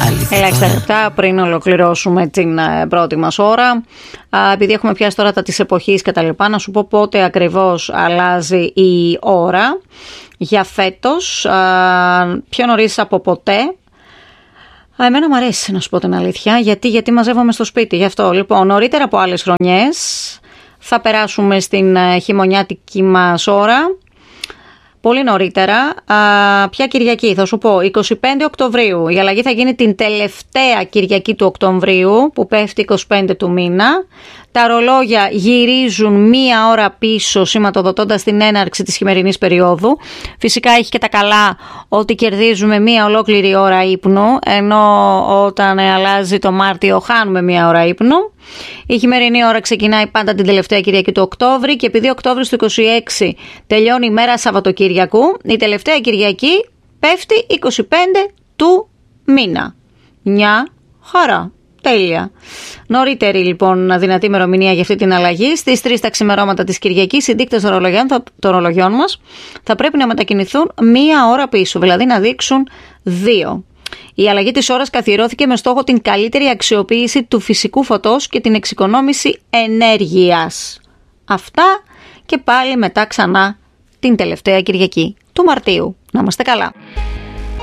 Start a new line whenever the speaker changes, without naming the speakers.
Ελάχιστα λεπτά πριν ολοκληρώσουμε την πρώτη μας ώρα. Επειδή έχουμε πιάσει τώρα τα της εποχής και τα λοιπά, να σου πω πότε ακριβώς αλλάζει η ώρα για φέτος, πιο νωρίς από ποτέ. Εμένα μου αρέσει, να σου πω την αλήθεια, γιατί μαζεύομαι στο σπίτι. Γι' αυτό, λοιπόν, νωρίτερα από άλλες χρονιές θα περάσουμε στην χειμωνιάτικη μας ώρα. Πολύ νωρίτερα, ποια Κυριακή, θα σου πω, 25 Οκτωβρίου. Η αλλαγή θα γίνει την τελευταία Κυριακή του Οκτωβρίου, που πέφτει 25 του μήνα. Τα ρολόγια γυρίζουν μία ώρα πίσω, σηματοδοτώντας την έναρξη της χειμερινής περίοδου. Φυσικά έχει και τα καλά ότι κερδίζουμε μία ολόκληρη ώρα ύπνου, ενώ όταν αλλάζει το Μάρτιο χάνουμε μία ώρα ύπνου. Η χειμερινή ώρα ξεκινάει πάντα την τελευταία Κυριακή του Οκτώβρη και επειδή Οκτώβρη του 26 τελειώνει η μέρα Σαββατοκύριακου, η τελευταία Κυριακή πέφτει 25 του μήνα. Μια χαρά. Τέλεια. Νωρίτερη λοιπόν δυνατή ημερομηνία για αυτή την αλλαγή. Στις 3 τα ξημερώματα της Κυριακής οι δείκτες των ρολογιών μας θα πρέπει να μετακινηθούν μία ώρα πίσω, δηλαδή να δείξουν 2. Η αλλαγή της ώρας καθιερώθηκε με στόχο την καλύτερη αξιοποίηση του φυσικού φωτός και την εξοικονόμηση ενέργειας. Αυτά και πάλι μετά ξανά την τελευταία Κυριακή του Μαρτίου. Να είμαστε καλά.